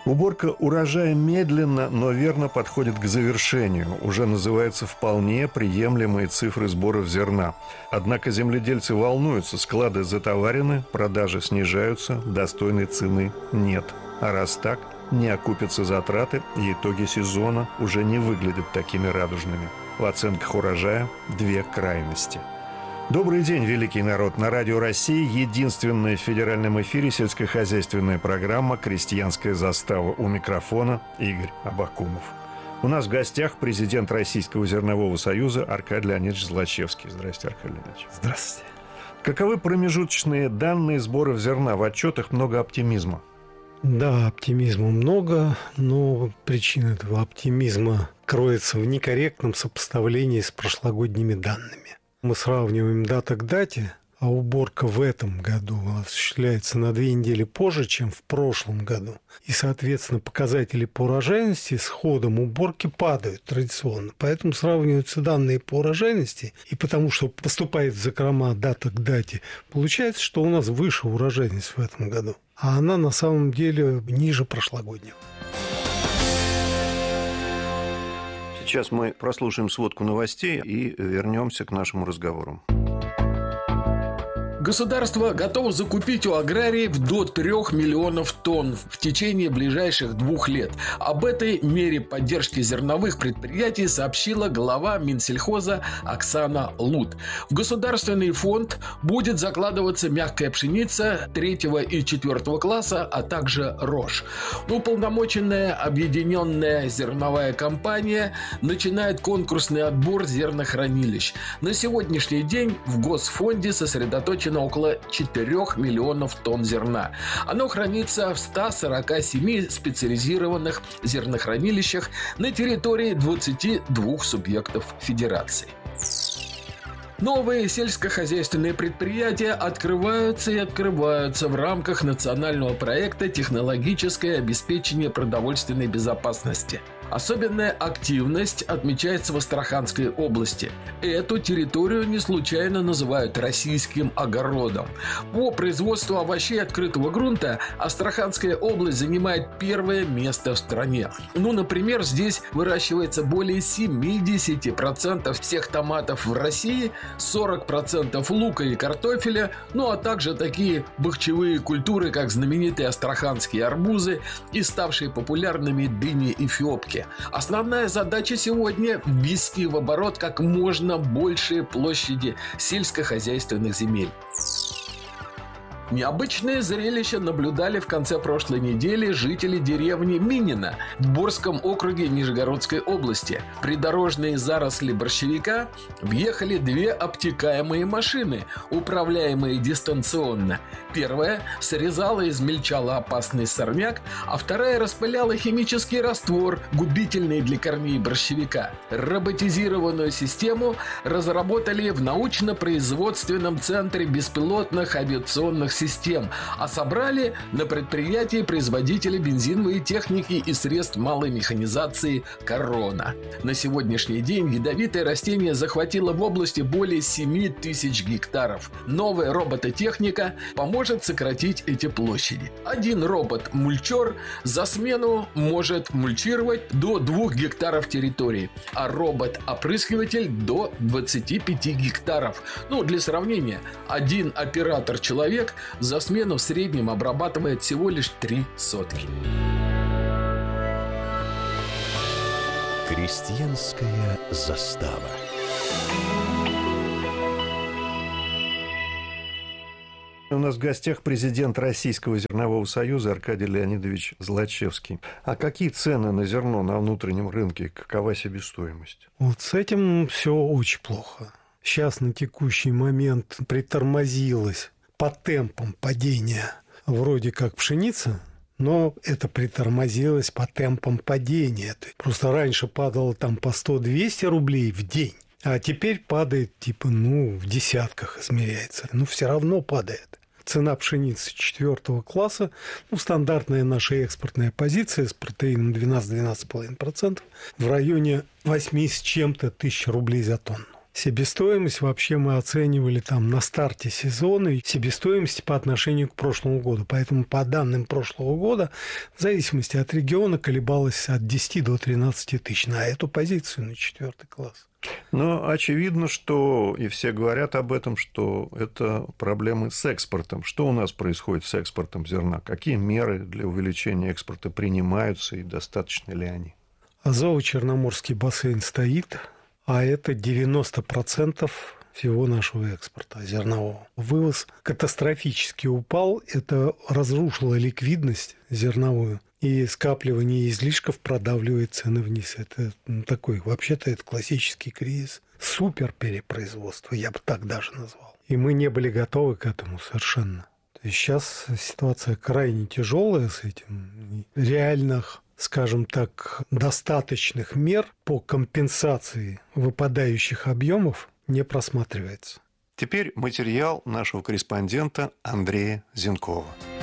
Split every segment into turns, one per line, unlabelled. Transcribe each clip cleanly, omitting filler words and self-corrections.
Уборка урожая медленно, но верно подходит к завершению. Уже называются вполне приемлемые цифры сборов зерна. Однако земледельцы волнуются, склады затоварены, продажи снижаются, достойной цены нет. А раз так, не окупятся затраты, и итоги сезона уже не выглядят такими радужными. В оценках урожая две крайности. Добрый день, великий народ! На Радио России единственная в федеральном эфире сельскохозяйственная программа «Крестьянская застава». У микрофона Игорь Абакумов. У нас в гостях президент Российского зернового союза Аркадий Леонидович Злачевский. Здравствуйте, Аркадий Леонидович.
Здравствуйте.
Каковы промежуточные данные сборов зерна? В отчетах много оптимизма.
Да, оптимизма много, но причина этого оптимизма кроется в некорректном сопоставлении с прошлогодними данными. Мы сравниваем дата к дате, а уборка в этом году осуществляется на 2 недели позже, чем в прошлом году. И, соответственно, показатели по урожайности с ходом уборки падают традиционно. Поэтому сравниваются данные по урожайности, и потому что поступает в закрома дата к дате, получается, что у нас выше урожайность в этом году, а она на самом деле ниже прошлогоднего.
Сейчас мы прослушаем сводку новостей и вернемся к нашему разговору.
Государство готово закупить у аграриев до 3 миллионов тонн в течение ближайших 2 лет. Об этой мере поддержки зерновых предприятий сообщила глава Минсельхоза Оксана Лут. В государственный фонд будет закладываться мягкая пшеница 3 и 4 класса, а также рожь. Уполномоченная объединенная зерновая компания начинает конкурсный отбор зернохранилищ. На сегодняшний день в Госфонде сосредоточено около 4 миллионов тонн зерна. Оно хранится в 147 специализированных зернохранилищах на территории 22 субъектов федерации. Новые сельскохозяйственные предприятия открываются и открываются в рамках национального проекта «Технологическое обеспечение продовольственной безопасности». Особенная активность отмечается в Астраханской области. Эту территорию не случайно называют российским огородом. По производству овощей открытого грунта Астраханская область занимает 1-е место в стране. Например, здесь выращивается более 70% всех томатов в России, 40% лука и картофеля, а также такие бахчевые культуры, как знаменитые астраханские арбузы и ставшие популярными дыни эфиопки. Основная задача сегодня – ввести в оборот как можно большие площади сельскохозяйственных земель. Необычное зрелище наблюдали в конце прошлой недели жители деревни Минино в Борском округе Нижегородской области. В придорожные заросли борщевика въехали 2 обтекаемые машины, управляемые дистанционно. Первая срезала и измельчала опасный сорняк, а вторая распыляла химический раствор, губительный для корней борщевика. Роботизированную систему разработали в научно-производственном центре беспилотных авиационных систем, а собрали на предприятии производителя бензиновой техники и средств малой механизации «Корона». На сегодняшний день ядовитое растение захватило в области более 7 тысяч гектаров. Новая робототехника поможет сократить эти площади. Один робот-мульчер за смену может мульчировать до 2 гектаров территории, а робот-опрыскиватель до 25 гектаров. Для сравнения, один оператор-человек за смену в среднем обрабатывает всего лишь 3 сотки.
Крестьянская застава.
У нас в гостях президент Российского зернового союза Аркадий Леонидович Злачевский. А какие цены на зерно на внутреннем рынке? Какова себестоимость?
С этим все очень плохо. Сейчас на текущий момент притормозилось по темпам падения вроде как пшеница, но это притормозилось по темпам падения. Просто раньше падало там по 100-200 рублей в день, а теперь падает в десятках измеряется. Но все равно падает. Цена пшеницы 4 класса, стандартная наша экспортная позиция с протеином 12-12,5%, в районе 8 с чем-то тысяч рублей за тонну. Себестоимость вообще мы оценивали там на старте сезона, и себестоимость по отношению к прошлому году. Поэтому по данным прошлого года, в зависимости от региона, колебалась от 10 до 13 тысяч на эту позицию, на 4 класс.
Но очевидно, что, и все говорят об этом, что это проблемы с экспортом. Что у нас происходит с экспортом зерна? Какие меры для увеличения экспорта принимаются и достаточны ли они?
Азово-Черноморский бассейн стоит, а это 90% всего нашего экспорта зернового. Вывоз катастрофически упал, это разрушило ликвидность зерновую, и скапливание излишков продавливает цены вниз. Это такой, вообще-то, это классический кризис. Супер перепроизводство, я бы так даже назвал. И мы не были готовы к этому совершенно. То есть сейчас ситуация крайне тяжелая с этим. Реальных, скажем так, достаточных мер по компенсации выпадающих объемов не просматривается.
Теперь материал нашего корреспондента Андрея Зенкова.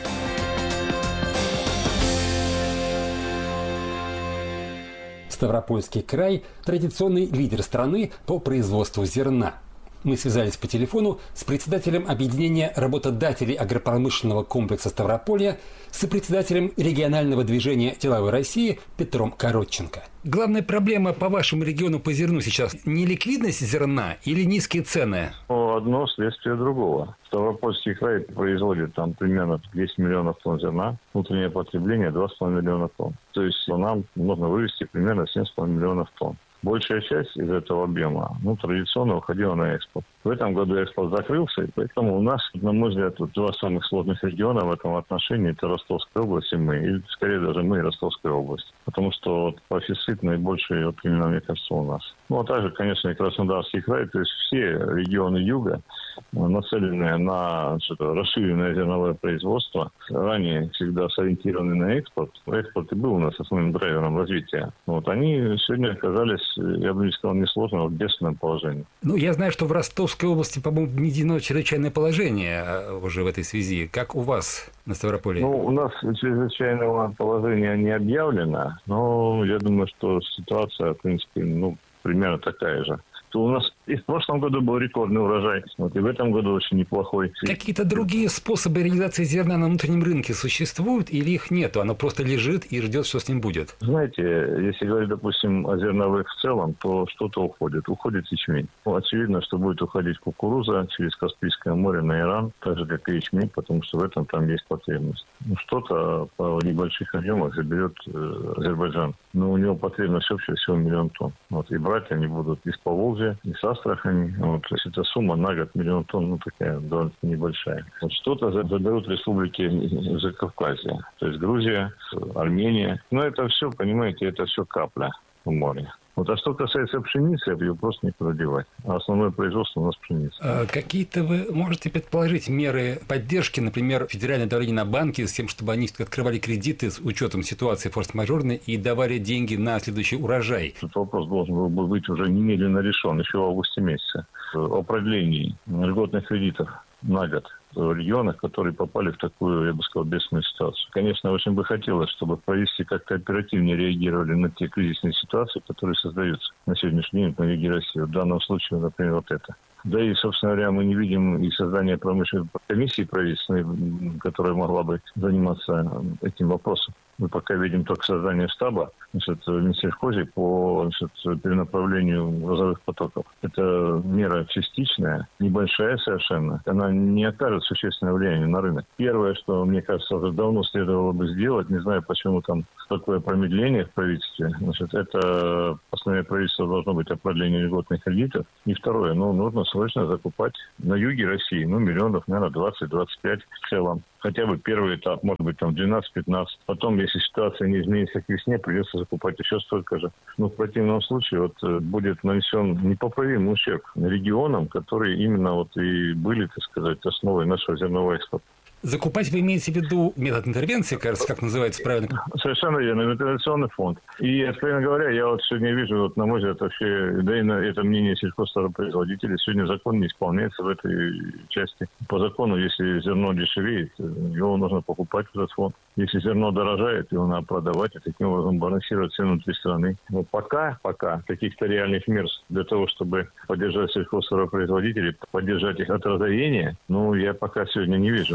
Ставропольский край – традиционный лидер страны по производству зерна. Мы связались по телефону с председателем объединения работодателей агропромышленного комплекса Ставрополья, сопредседателем регионального движения «Деловой России» Петром Коротченко. Главная проблема по вашему региону по зерну сейчас – не ликвидность зерна или низкие цены?
Одно следствие другого. Ставропольский край производит там примерно 10 миллионов тонн зерна, внутреннее потребление 2,5 миллиона тонн. То есть нам нужно вывести примерно 7,5 миллионов тонн. Большая часть из этого объема, традиционно уходила на экспорт. В этом году экспорт закрылся, и поэтому у нас, на мой взгляд, два самых сложных региона в этом отношении – это Ростовская область и мы, или скорее даже мы и Ростовская область. Потому что профицит наибольший, именно, мне кажется, у нас. А также, конечно, и Краснодарский край, то есть все регионы юга, нацеленные на расширенное зерновое производство, ранее всегда сориентированы на экспорт. Экспорт и был у нас основным драйвером развития. Они сегодня оказались, я бы не сказал, несложно, в бедственном положении.
Я знаю, что в Ростовской области, по-моему, введено чрезвычайное положение уже в этой связи. Как у вас на Ставрополье?
У нас чрезвычайного положения не объявлено, но я думаю, что ситуация, в принципе, примерно такая же. У нас и в прошлом году был рекордный урожай, и в этом году очень неплохой.
Какие-то другие способы реализации зерна на внутреннем рынке существуют или их нету? Оно просто лежит и ждет, что с ним будет?
Знаете, если говорить, допустим, о зерновых в целом, то что-то уходит. Уходит ячмень. Очевидно, что будет уходить кукуруза через Каспийское море на Иран, так же, как и ячмень, потому что в этом там есть потребность. Что-то по небольших объемах заберет Азербайджан. Но у него потребность общая всего 1 миллион тонн. И брать они будут из Поволжья, и с Астрахани. То есть эта сумма на год 1 миллион тонн, такая довольно небольшая. Что-то заберут республики Закавказья, то есть Грузия, Армения. Но это все, понимаете, это все капля в море. А что касается пшеницы, ее просто некуда девать. А основное производство у нас пшеница.
Какие-то вы можете предположить меры поддержки, например, федеральное давление на банки с тем, чтобы они открывали кредиты с учетом ситуации форс-мажорной и давали деньги на следующий урожай?
Этот вопрос должен был бы быть уже немедленно решен, еще в августе месяце. О продлении льготных кредитов на год в регионах, которые попали в такую, я бы сказал, бедственную ситуацию. Конечно, очень бы хотелось, чтобы правительства как-то оперативнее реагировали на те кризисные ситуации, которые создаются на сегодняшний день на юге России. В данном случае, например, вот это. Да и, собственно говоря, мы не видим и создания промышленной комиссии правительственной, которая могла бы заниматься этим вопросом. Мы пока видим только создание штаба в Минсельхозе по перенаправлению грузовых потоков. Это мера частичная, небольшая совершенно. Она не окажет существенное влияние на рынок. Первое, что, мне кажется, уже давно следовало бы сделать, не знаю, почему там такое промедление в правительстве, это постановление правительства должно быть о продлении льготных кредитов. И второе, нужно срочно закупать на юге России, миллионов, наверное, 20-25 в целом. Хотя бы первый этап, может быть, там 12-15. Потом, если ситуация не изменится к весне, придется закупать еще столько же. В противном случае будет нанесен непоправимый ущерб регионам, которые именно и были, так сказать, основой нашего зернового экспорта.
Закупать вы имеете в виду метод интервенции, кажется, как называется правильно?
Совершенно верно, интервенционный фонд. И, откровенно говоря, я вот сегодня вижу, на мой взгляд, вообще, да и это мнение сельхозтоваропроизводителей, сегодня закон не исполняется в этой части. По закону, если зерно дешевеет, его нужно покупать в этот фонд. Если зерно дорожает, его надо продавать, и таким образом балансировать цену внутри страны. Но пока каких-то реальных мер для того, чтобы поддержать сельхозтоваропроизводителей, поддержать их от разорения, я пока сегодня не вижу.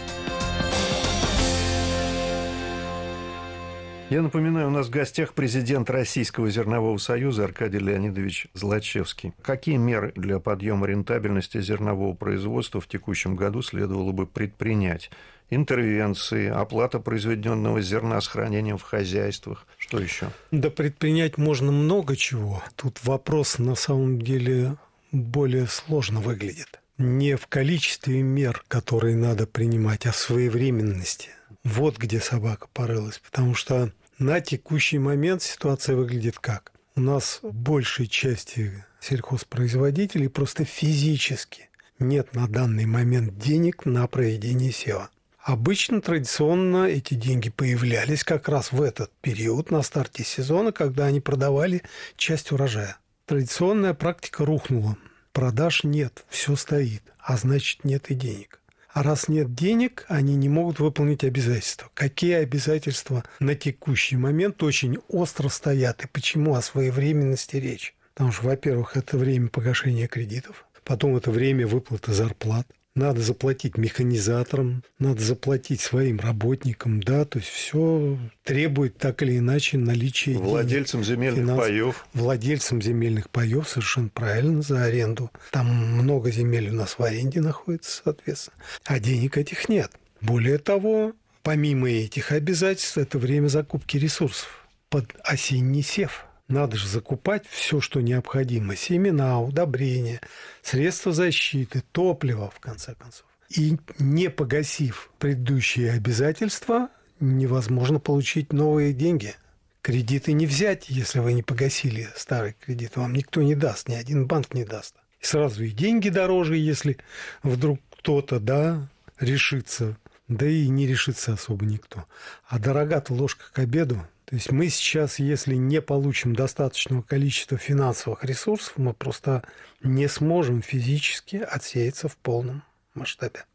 Я напоминаю, у нас в гостях президент Российского зернового союза Аркадий Леонидович Злачевский. Какие меры для подъема рентабельности зернового производства в текущем году следовало бы предпринять? Интервенции, оплата произведенного зерна с хранением в хозяйствах. Что еще?
Да предпринять можно много чего. Тут вопрос на самом деле более сложно выглядит. Не в количестве мер, которые надо принимать, а в своевременности. Вот где собака порылась. Потому что на текущий момент ситуация выглядит как? У нас в большей части сельхозпроизводителей просто физически нет на данный момент денег на проведение сева. Обычно, традиционно эти деньги появлялись как раз в этот период на старте сезона, когда они продавали часть урожая. Традиционная практика рухнула. Продаж нет, все стоит, а значит нет и денег. А раз нет денег, они не могут выполнить обязательства. Какие обязательства на текущий момент очень остро стоят? И почему о своевременности речь? Потому что, во-первых, это время погашения кредитов, потом это время выплаты зарплат. Надо заплатить механизаторам, надо заплатить своим работникам, да, то есть все требует так или иначе наличия
владельцам земельных паев.
Владельцам земельных паев, совершенно правильно, за аренду. Там много земель у нас в аренде находится, соответственно. А денег этих нет. Более того, помимо этих обязательств, это время закупки ресурсов под осенний сев. Надо же закупать все, что необходимо. Семена, удобрения, средства защиты, топливо, в конце концов. И не погасив предыдущие обязательства, невозможно получить новые деньги. Кредиты не взять, если вы не погасили старый кредит. Вам никто не даст, ни один банк не даст. И сразу и деньги дороже, если вдруг кто-то, решится. Да и не решится особо никто. А дорога-то ложка к обеду. То есть мы сейчас, если не получим достаточного количества финансовых ресурсов, мы просто не сможем физически отсеяться в полном масштабе.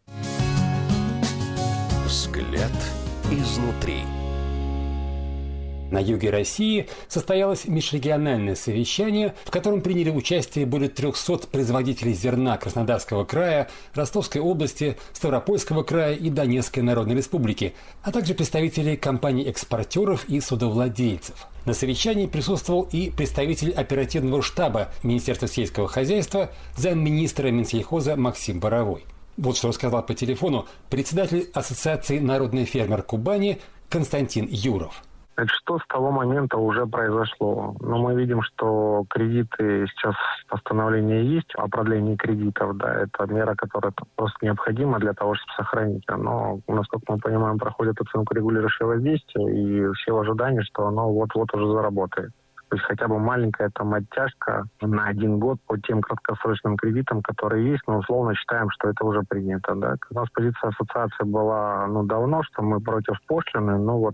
Взгляд изнутри.
На юге России состоялось межрегиональное совещание, в котором приняли участие более 300 производителей зерна Краснодарского края, Ростовской области, Ставропольского края и Донецкой Народной Республики, а также представители компаний-экспортеров и судовладельцев. На совещании присутствовал и представитель оперативного штаба Министерства сельского хозяйства, замминистра Минсельхоза Максим Боровой. Вот что рассказал по телефону председатель Ассоциации «Народный фермер Кубани» Константин Юров.
Что с того момента уже произошло? Мы видим, что кредиты сейчас, постановление есть о продлении кредитов, это мера, которая просто необходима для того, чтобы сохранить. Но, насколько мы понимаем, проходит оценку регулирующего воздействия, и все в ожидании, что оно вот-вот уже заработает. То есть хотя бы маленькая оттяжка на 1 год по тем краткосрочным кредитам, которые есть, но условно считаем, что это уже принято. У нас позиция ассоциации была давно, что мы против пошлины,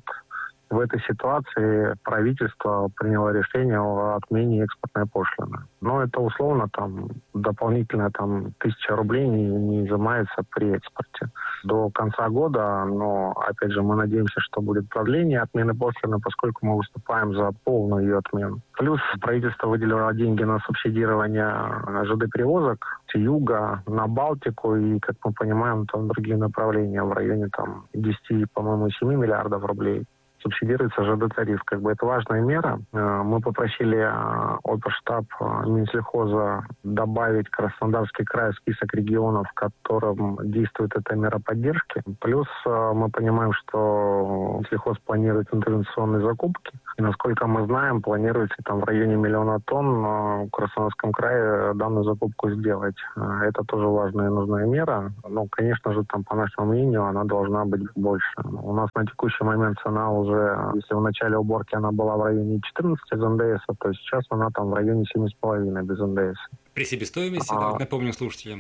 в этой ситуации правительство приняло решение о отмене экспортной пошлины. Но это условно дополнительно 1000 рублей не изымается при экспорте. До конца года, но опять же мы надеемся, что будет продление отмены пошлины, поскольку мы выступаем за полную ее отмену. Плюс правительство выделило деньги на субсидирование ЖД-перевозок с юга на Балтику и, как мы понимаем, другие направления в районе 10, по-моему, 7 миллиардов рублей. Субсидируется ЖД-тариф. Это важная мера. Мы попросили оперштаб Минсельхоза добавить Краснодарский край в список регионов, в котором действует эта мера поддержки. Плюс мы понимаем, что Минсельхоз планирует интервенционные закупки. И, насколько мы знаем, планируется в районе 1 миллиона тонн в Краснодарском крае данную закупку сделать. Это тоже важная и нужная мера. Но, конечно же, по нашему мнению, она должна быть больше. У нас на текущий момент цена уже, если в начале уборки она была в районе 14 без НДС, то сейчас она в районе 7,5 без НДС.
При себестоимости, напомню слушателям?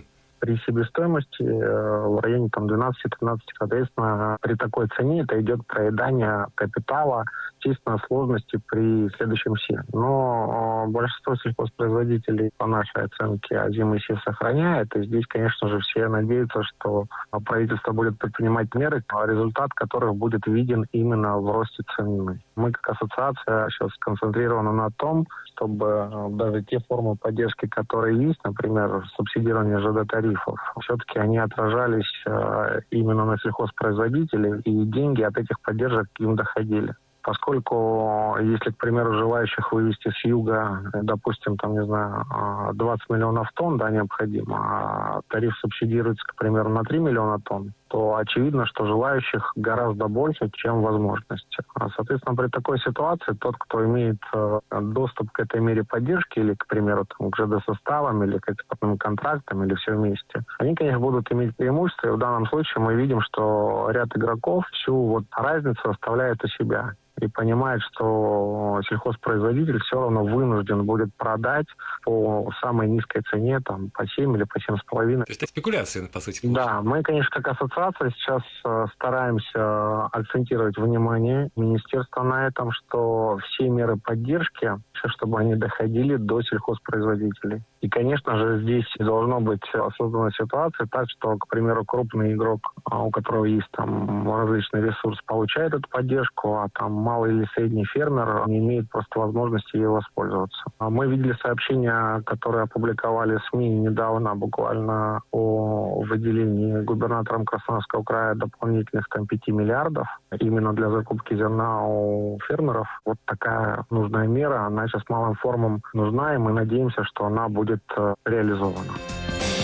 при себестоимости в районе 12-13. Соответственно, при такой цене это идет проедание капитала, естественно, сложности при следующем СИ. Но большинство сельхозпроизводителей, по нашей оценке, озимый СИ сохраняет. И здесь, конечно же, все надеются, что правительство будет предпринимать меры, результат которых будет виден именно в росте цены. Мы, как ассоциация, сейчас сконцентрированы на том, чтобы даже те формы поддержки, которые есть, например, субсидирование ЖД-тарифов, все-таки они отражались именно на сельхозпроизводителей, и деньги от этих поддержек им доходили. Поскольку, если, к примеру, желающих вывести с юга, допустим, 20 миллионов тонн, необходимо, а тариф субсидируется, к примеру, на 3 миллиона тонн, то очевидно, что желающих гораздо больше, чем возможности. Соответственно, при такой ситуации тот, кто имеет доступ к этой мере поддержки или, к примеру, к ЖД-составам или к экспортным контрактам или все вместе, они, конечно, будут иметь преимущество. И в данном случае мы видим, что ряд игроков всю разницу оставляет у себя. И понимает, что сельхозпроизводитель все равно вынужден будет продать по самой низкой цене, по 7 или по 7,5.
То есть это спекуляция, по сути.
Да, мы, конечно, как ассоциация сейчас стараемся акцентировать внимание министерства на этом, что все меры поддержки, чтобы они доходили до сельхозпроизводителей. И, конечно же, здесь должно быть создана ситуация так, что, к примеру, крупный игрок, у которого есть различный ресурс, получает эту поддержку, а малый или средний фермер не имеет просто возможности ей воспользоваться. Мы видели сообщения, которые опубликовали СМИ недавно, буквально о выделении губернатором Краснодарского края дополнительных 5 миллиардов именно для закупки зерна у фермеров. Вот такая нужная мера, она сейчас малым формам нужна, и мы надеемся, что она будет реализована.